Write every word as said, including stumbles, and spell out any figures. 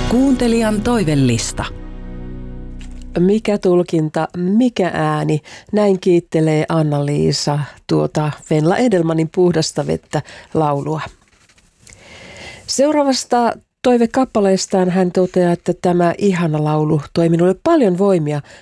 Kuuntelijan toivellista. Mikä tulkinta, mikä ääni, näin kiittelee Anna-Liisa tuota Venla Edelmanin Puhdasta vettä -laulua. Seuraavasta toivekappaleestaan hän toteaa, että tämä ihana laulu toi minulle paljon voimia,